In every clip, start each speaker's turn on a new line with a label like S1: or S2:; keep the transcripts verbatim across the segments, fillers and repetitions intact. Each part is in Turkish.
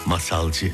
S1: Masalcı.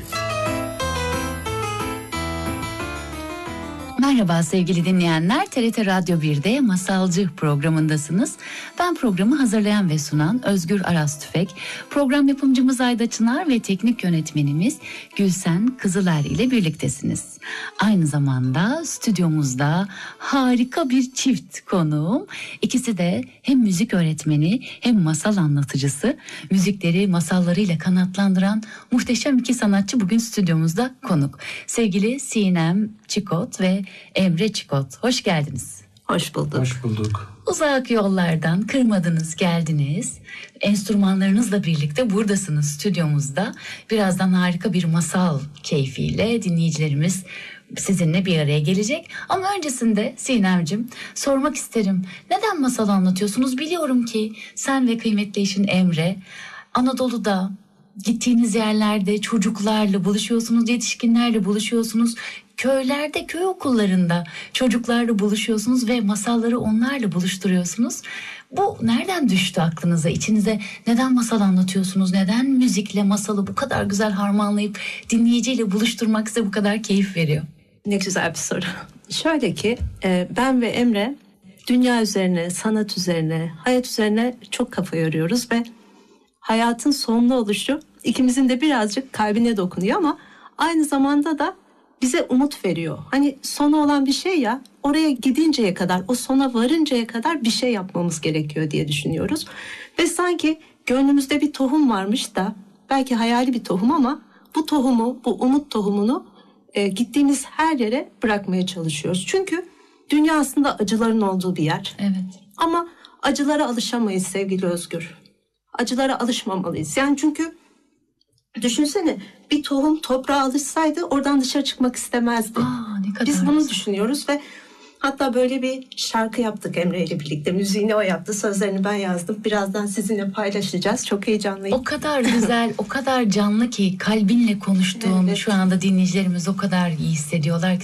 S2: Merhaba sevgili dinleyenler, T R T Radyo bir'de Masalcı programındasınız. Ben programı hazırlayan ve sunan Özgür Aras Tüfek, program yapımcımız Ayda Çınar ve teknik yönetmenimiz Gülsen Kızıler ile birliktesiniz. Aynı zamanda stüdyomuzda harika bir çift konuğum. İkisi de hem müzik öğretmeni hem masal anlatıcısı. Müzikleri masallarıyla kanatlandıran muhteşem iki sanatçı bugün stüdyomuzda konuk. Sevgili Sinem Çikot ve Emre Çikot, hoş geldiniz.
S3: Hoş bulduk.
S4: Hoş bulduk.
S2: Uzak yollardan kırmadınız, geldiniz. Enstrümanlarınızla birlikte buradasınız stüdyomuzda. Birazdan harika bir masal keyfiyle dinleyicilerimiz sizinle bir araya gelecek. Ama öncesinde Sinem'cim sormak isterim. Neden masal anlatıyorsunuz? Biliyorum ki sen ve kıymetli eşin Emre Anadolu'da gittiğiniz yerlerde çocuklarla buluşuyorsunuz, yetişkinlerle buluşuyorsunuz. Köylerde, köy okullarında çocuklarla buluşuyorsunuz ve masalları onlarla buluşturuyorsunuz. Bu nereden düştü aklınıza, içinize? Neden masal anlatıyorsunuz? Neden müzikle masalı bu kadar güzel harmanlayıp dinleyiciyle buluşturmak size bu kadar keyif veriyor?
S3: Ne güzel bir soru. Şöyle ki ben ve Emre dünya üzerine, sanat üzerine, hayat üzerine çok kafa yoruyoruz ve hayatın sonlu oluşu ikimizin de birazcık kalbine dokunuyor ama aynı zamanda da bize umut veriyor. Hani sonu olan bir şey ya, oraya gidinceye kadar, o sona varıncaya kadar bir şey yapmamız gerekiyor diye düşünüyoruz. Ve sanki gönlümüzde bir tohum varmış da, belki hayali bir tohum ama bu tohumu, bu umut tohumunu e, gittiğimiz her yere bırakmaya çalışıyoruz. Çünkü dünya aslında acıların olduğu bir yer.
S2: Evet.
S3: Ama acılara alışamayız sevgili Özgür. Acılara alışmamalıyız. Yani çünkü düşünsene, bir tohum toprağa alışsaydı oradan dışarı çıkmak istemezdi.
S2: Aa, ne kadar
S3: Biz bunu
S2: güzel
S3: düşünüyoruz ve hatta böyle bir şarkı yaptık Emre ile birlikte. Müziğini o yaptı, sözlerini ben yazdım. Birazdan sizinle paylaşacağız. Çok heyecanlıyım.
S2: O kadar güzel, o kadar canlı ki kalbinle konuştuğun,
S3: Evet.
S2: şu anda dinleyicilerimiz o kadar iyi hissediyorlar ki